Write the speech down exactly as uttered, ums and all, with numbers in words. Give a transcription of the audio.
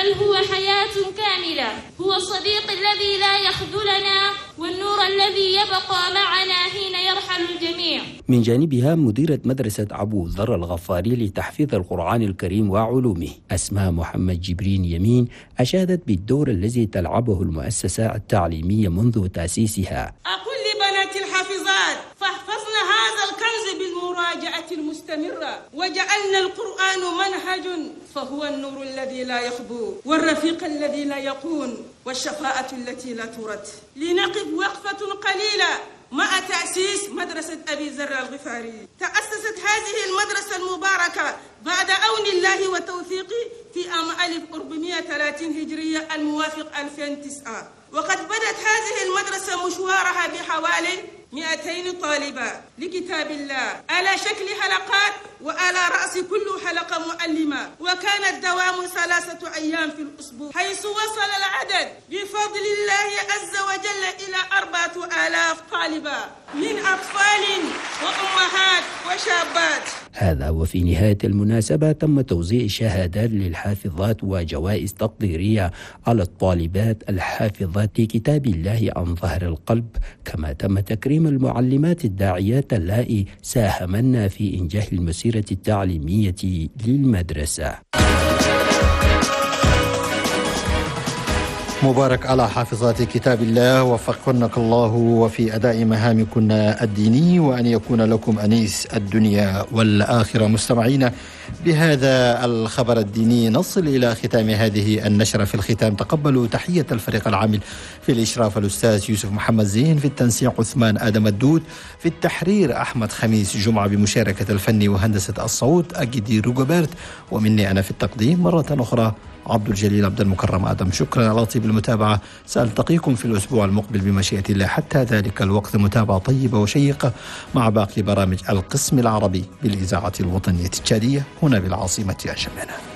بل هو حياة كاملة، هو الصديق الذي لا يخذلنا والنور الذي يبقى معنا حين يرحل الجميع. من جانبها مديرة مدرسة أبو ذر الغفاري لتحفيظ القرآن الكريم وعلومه أسماء محمد جبرين يمين أشادت بالدور الذي تلعبه المؤسسة التعليمية منذ تأسيسها. أقول لبنات الحافظات فاحفظن هذا الكنز بالمراجعة المستمرة، وجعلنا القرآن منهج فهو النور الذي لا يخبو والرفيق الذي لا يقون والشفاعة التي لا ترد. لنقف وقفة قليلة مع تأسيس مدرسة أبي ذر الغفاري. تأسست هذه المدرسة المباركة بعد عون الله وتوفيقه في عام ألف وأربعمائة وثلاثين هجرية الموافق ألفين وتسعة، وقد بدأت هذه المدرسة مشوارها بحوالي مئتين طالبة لكتاب الله على شكل حلقات، وعلى رأس كل حلقة معلمة، وكان الدوام ثلاثة أيام في الأسبوع، حيث وصل العدد بفضل الله عز وجل إلى أربعة آلاف طالبة من أطفال وأمهات وشابات. هذا وفي نهاية المناسبة تم توزيع شهادات للحافظات وجوائز تقديرية على الطالبات الحافظات لكتاب الله عن ظهر القلب، كما تم تكريم المعلمات الداعيات اللائي ساهمن في إنجاح المسيرة التعليمية للمدرسة. مبارك على حافظات كتاب الله، وفقنك الله وفي أداء مهامكن الديني، وأن يكون لكم أنيس الدنيا والآخرة. مستمعين، بهذا الخبر الديني نصل إلى ختام هذه النشرة. في الختام تقبلوا تحية الفريق العامل في الإشراف الأستاذ يوسف محمد زين، في التنسيق عثمان آدم الدود، في التحرير أحمد خميس جمعة بمشاركة الفني وهندسة الصوت أجدي روجوبرت، ومني أنا في التقديم مرة أخرى عبد الجليل عبد المكرم آدم. شكرا على طيب المتابعة، سألتقيكم في الأسبوع المقبل بمشيئة الله. حتى ذلك الوقت متابعة طيبة وشيقة مع باقي برامج القسم العربي بالإذاعة الوطنية التشادية هنا بالعاصمة أشمنة.